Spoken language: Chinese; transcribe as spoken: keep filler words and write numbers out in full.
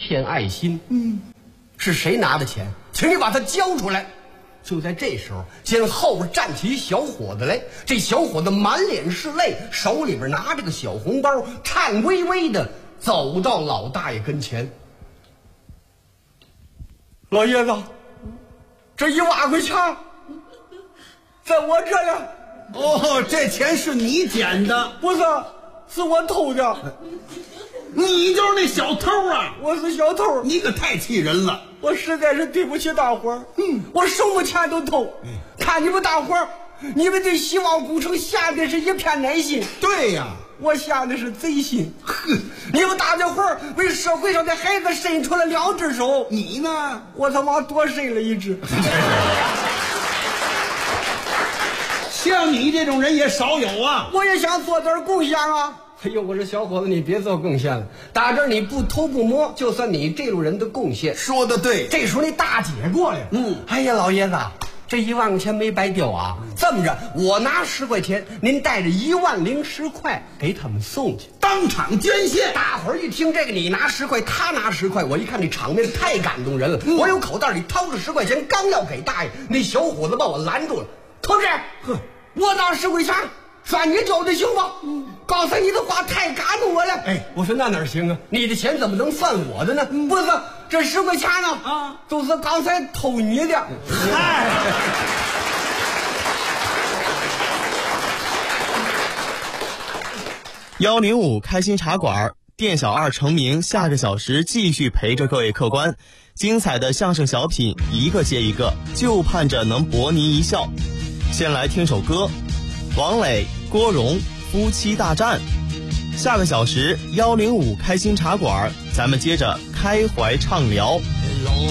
片爱心。嗯，是谁拿的钱？请你把它交出来。就在这时候，见后边站起一小伙子来，这小伙子满脸是泪，手里边拿着个小红包，颤巍巍的走到老大爷跟前。老爷子，这一万块钱在我这里。 哦，这钱是你捡的？ 不是，是我偷的。 你就是那小偷啊！ 我是小偷。 你可太气人了！ 我实在是对不起大伙儿。嗯，我什么钱都偷。嗯，看你们大伙儿，你们对希望工程下的是一片耐心。 对呀， 我下的是贼心。哼，你们大家伙儿为社会上的孩子伸出了两只手， 你呢？ 我他妈多伸了一只。 像你这种人也少有啊！ 我也想做点贡献啊！哎呦，我说小伙子，你别做贡献了，打这儿你不偷不摸，就算你这路人的贡献。 说的对。 这时候那大姐过来了，嗯，哎呀，老爷子，这一万块钱没白掉啊！这么着，我拿十块钱，您带着一万零十块给他们送去， 当场捐献。 大伙儿一听这个，你拿十块，他拿十块，我一看这场面太感动人了。嗯、我有口袋里掏出十块钱，刚要给大爷，那小伙子把我拦住了。同志，呵，我拿十块钱。算你交的行吗？嗯，刚才你的话太感动我了。哎，我说那哪行啊？你的钱怎么能算我的呢？嗯、不是，这十块钱呢啊，都是刚才偷你的。嗨， 幺零五开心茶馆，店小二成名，下个小时继续陪着各位客官，精彩的相声小品一个接一个，就盼着能博您一笑。先来听首歌，王磊、郭荣夫妻大战。下个小时幺零五开心茶馆，咱们接着开怀畅聊。